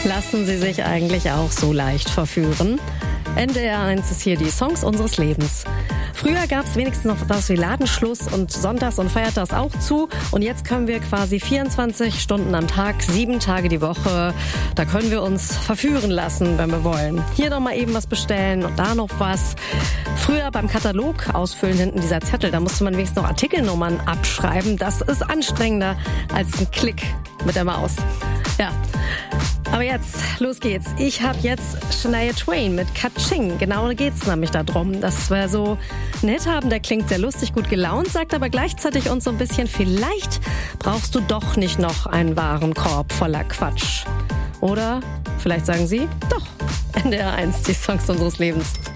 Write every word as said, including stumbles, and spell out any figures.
Lassen Sie sich eigentlich auch so leicht verführen? N D R eins ist hier die Songs unseres Lebens. Früher gab es wenigstens noch was wie Ladenschluss und sonntags und feiertags auch zu. Und jetzt können wir quasi vierundzwanzig Stunden am Tag, sieben Tage die Woche, da können wir uns verführen lassen, wenn wir wollen. Hier noch mal eben was bestellen und da noch was. Früher beim Katalog ausfüllen hinten dieser Zettel, da musste man wenigstens noch Artikelnummern abschreiben. Das ist anstrengender als ein Klick mit der Maus. Ja. Aber jetzt, los geht's. Ich habe jetzt Shania Twain mit Ka-Ching. Genau geht's nämlich darum, dass wir so einen Hit haben, der klingt sehr lustig, gut gelaunt, sagt aber gleichzeitig uns so ein bisschen, vielleicht brauchst du doch nicht noch einen Warenkorb voller Quatsch. Oder vielleicht sagen Sie, doch, N D R eins, die Songs unseres Lebens.